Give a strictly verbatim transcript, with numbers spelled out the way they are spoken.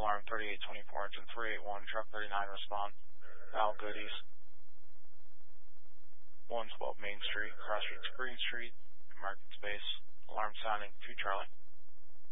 alarm thirty-eight twenty-four, engine three eight one, truck thirty-nine, respond. Al Goodies. one twelve Main Street, cross streets Green Street, market space, alarm sounding, two Charlie.